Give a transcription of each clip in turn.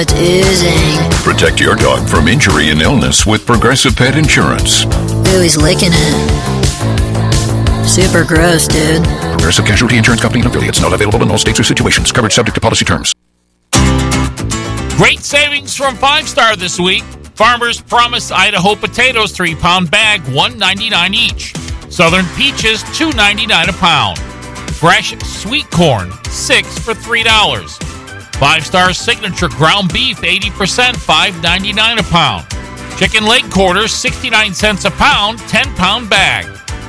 it's oozing. Protect your dog from injury and illness with Progressive Pet Insurance. Ooh, he's licking it. Super gross, dude. Progressive Casualty Insurance Company and affiliates. Not available in all states or situations. Coverage subject to policy terms. Great savings from 5 Star this week. Farmers Promise Idaho potatoes 3-pound bag, $1.99 each. Southern peaches, $2.99 a pound. Fresh sweet corn, 6 for $3. 5 Star Signature ground beef, 80%, $5.99 a pound. Chicken leg quarters, 69 cents a pound, 10-pound bag.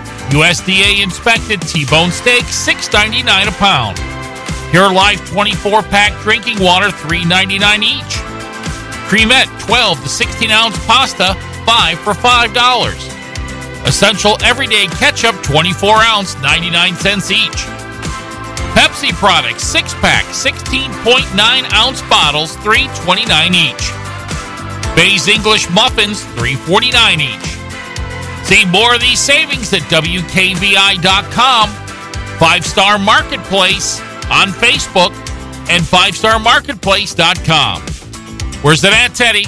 USDA inspected T-bone steak, $6.99 a pound. Pure Life 24-pack drinking water, $3.99 each. Cremette 12 to 16-ounce pasta, 5 for $5. Essential Everyday Ketchup, 24-ounce, 99 cents each. Pepsi products, 6-pack, 16.9-ounce bottles, $3.29 each. Bay's English muffins, $3.49 each. See more of these savings at WKVI.com, 5 Star Marketplace on Facebook, and 5starmarketplace.com. Where's it at, Teddy?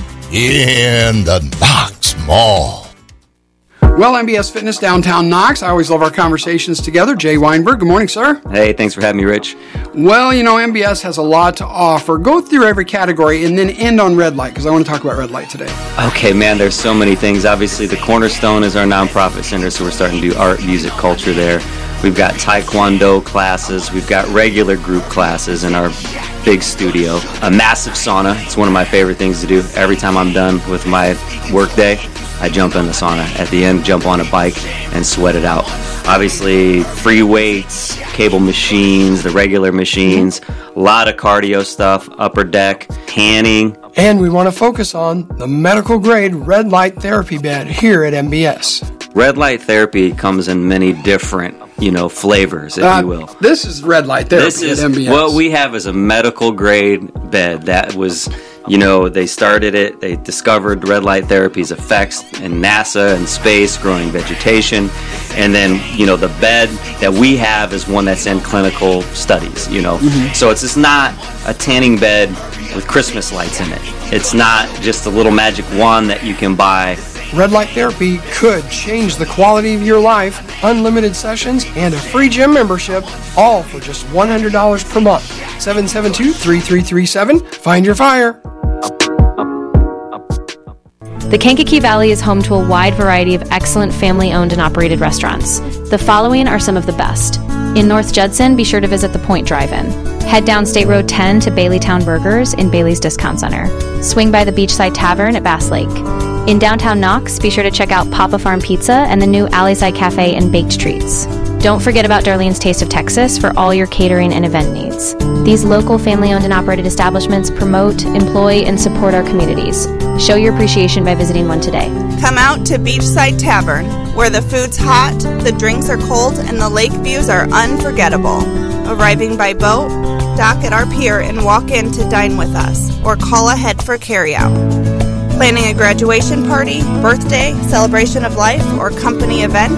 In the Knox Mall. Well, MBS Fitness, downtown Knox. I always love our conversations together. Jay Weinberg, good morning, sir. Hey, thanks for having me, Rich. Well, MBS has a lot to offer. Go through every category and then end on Red Light, because I want to talk about Red Light today. Okay, man, there's so many things. Obviously, the Cornerstone is our nonprofit center, so we're starting to do art, music, culture there. We've got Taekwondo classes. We've got regular group classes in our big studio. A massive sauna. It's one of my favorite things to do. Every time I'm done with my work day, I jump in the sauna. At the end, jump on a bike and sweat it out. Obviously, free weights, cable machines, the regular machines, a lot of cardio stuff, upper deck, tanning. And we want to focus on the medical-grade red light therapy bed here at MBS. Red light therapy comes in many different, flavors, if you will. This is red light therapy at MBS. What we have is a medical-grade bed that was... they started it, they discovered red light therapy's effects in NASA and space, growing vegetation, and then, the bed that we have is one that's in clinical studies, So it's just not a tanning bed with Christmas lights in it. It's not just a little magic wand that you can buy. Red light therapy could change the quality of your life, unlimited sessions, and a free gym membership, all for just $100 per month. 772-3337. Find your fire. The Kankakee Valley is home to a wide variety of excellent family-owned and operated restaurants. The following are some of the best. In North Judson, be sure to visit the Point Drive-In. Head down State Road 10 to Baileytown Burgers in Bailey's Discount Center. Swing by the Beachside Tavern at Bass Lake. In downtown Knox, be sure to check out Papa Farm Pizza and the new Alleyside Cafe and Baked Treats. Don't forget about Darlene's Taste of Texas for all your catering and event needs. These local family-owned and operated establishments promote, employ, and support our communities. Show your appreciation by visiting one today. Come out to Beachside Tavern, where the food's hot, the drinks are cold, and the lake views are unforgettable. Arriving by boat, dock at our pier and walk in to dine with us, or call ahead for carryout. Planning a graduation party, birthday, celebration of life, or company event?